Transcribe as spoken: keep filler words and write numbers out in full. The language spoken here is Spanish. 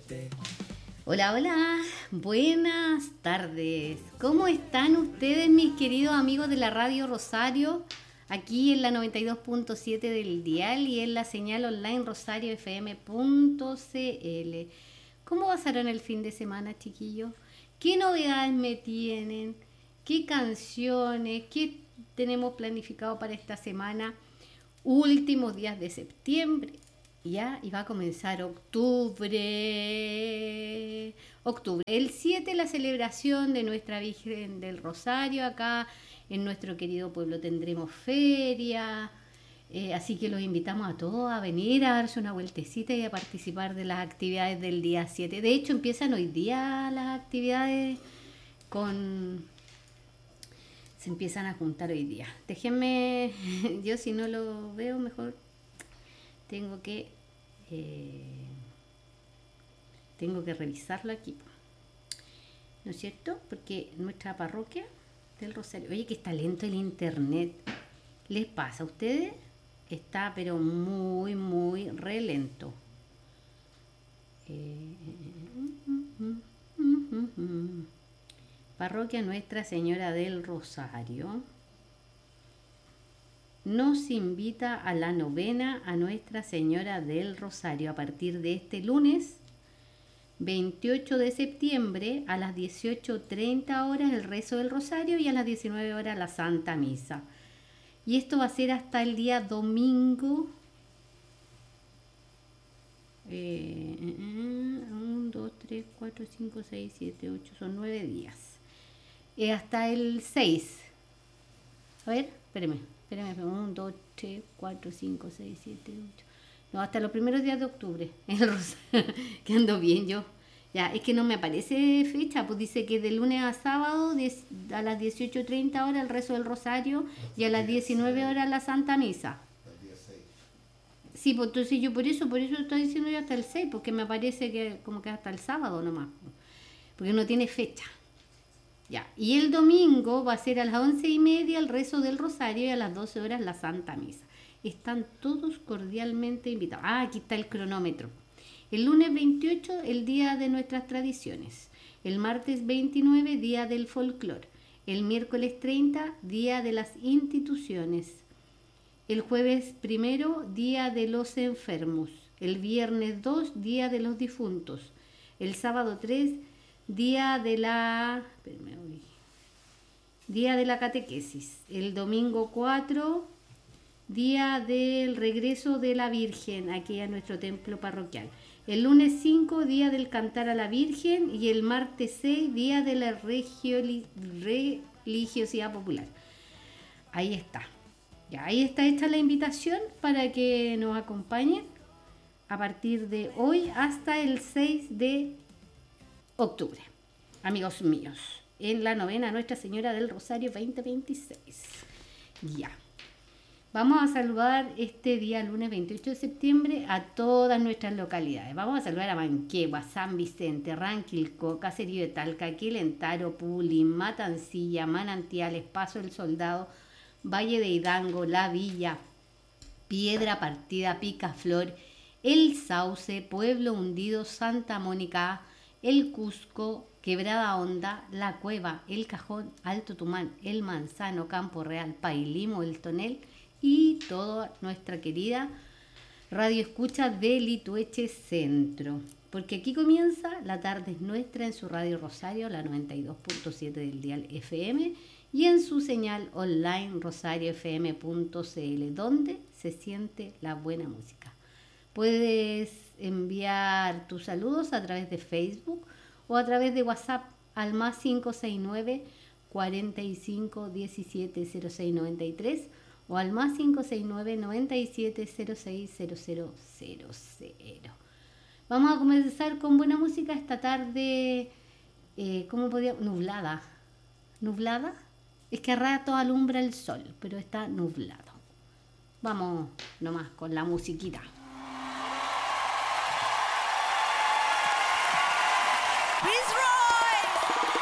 Hola, hola, buenas tardes. ¿Cómo están ustedes, mis queridos amigos de la Radio Rosario? Aquí en la noventa y dos punto siete del dial y en la señal online rosario f m punto c l. ¿Cómo pasaron el fin de semana, chiquillos? ¿Qué novedades me tienen? ¿Qué canciones? ¿Qué tenemos planificado para esta semana? Últimos días de septiembre. Ya, y va a comenzar octubre. Octubre. El siete, la celebración de nuestra Virgen del Rosario. Acá en nuestro querido pueblo tendremos feria. Eh, así que los invitamos a todos a venir a darse una vueltecita y a participar de las actividades del día siete. De hecho, empiezan hoy día las actividades con... Se empiezan a juntar hoy día. Déjenme, yo si no lo veo mejor, tengo que eh, tengo que revisarlo aquí, ¿no es cierto? Porque nuestra parroquia del Rosario, oye, que está lento el internet. ¿Les pasa a ustedes? Está pero muy, muy re lento. Eh, Parroquia Nuestra Señora del Rosario nos invita a la novena a Nuestra Señora del Rosario a partir de este lunes veintiocho de septiembre a las dieciocho treinta horas el rezo del Rosario y a las diecinueve horas la Santa Misa. Y esto va a ser hasta el día domingo. uno, dos, tres, cuatro, cinco, seis, siete, ocho, son nueve días. Eh, hasta el seis. A ver, espérame. Espérame, uno, dos, tres, cuatro, cinco, seis, siete, ocho. No, hasta los primeros días de octubre. Que ando bien yo. Ya, es que no me aparece fecha, pues dice que de lunes a sábado a las dieciocho treinta horas el rezo del Rosario y a las diecinueve horas la Santa Misa. Sí, pues entonces yo por eso, por eso estoy diciendo yo hasta el seis, porque me parece que como que hasta el sábado nomás, porque no tiene fecha. Ya, y el domingo va a ser a las once y media el rezo del Rosario y a las doce horas la Santa Misa. Están todos cordialmente invitados. Ah, aquí está el cronómetro. El lunes veintiocho, el día de nuestras tradiciones. El martes veintinueve, día del folclore. El miércoles treinta, día de las instituciones. El jueves primero, día de los enfermos. El viernes dos, día de los difuntos. El sábado tres, día de la día de la catequesis. El domingo cuatro, día del regreso de la Virgen aquí a nuestro templo parroquial. El lunes cinco, día del cantar a la Virgen, y el martes seis, día de la religiosidad popular. Ahí está. Ya, ahí está hecha la invitación para que nos acompañen a partir de hoy hasta el seis de octubre, amigos míos, en la novena Nuestra Señora del Rosario veinte veintiséis. Ya. Vamos a saludar este día, lunes veintiocho de septiembre, a todas nuestras localidades. Vamos a saludar a Manquehue, San Vicente, Ranquilco, Caserío de Talca, Quilentaro, Pulín, Matancilla, Manantiales, Paso del Soldado, Valle de Hidalgo, La Villa, Piedra Partida, Picaflor, El Sauce, Pueblo Hundido, Santa Mónica, El Cusco, Quebrada Honda, La Cueva, El Cajón, Alto Tumán, El Manzano, Campo Real, Pailimo, El Tonel y toda nuestra querida radio escucha de Litueche Centro. Porque aquí comienza La Tarde es Nuestra en su Radio Rosario, la noventa y dos punto siete del dial F M, y en su señal online rosario f m punto c l, donde se siente la buena música. Puedes enviar tus saludos a través de Facebook o a través de WhatsApp al más cinco seis nueve, cuarenta y cinco, diecisiete, cero seis noventa y tres o al más cinco seis nueve, noventa y siete, cero seis, cero cero cero cero. Vamos a comenzar con buena música esta tarde, eh, ¿cómo podría? Nublada. ¿Nublada? Es que a rato alumbra el sol, pero está nublado. Vamos nomás con la musiquita.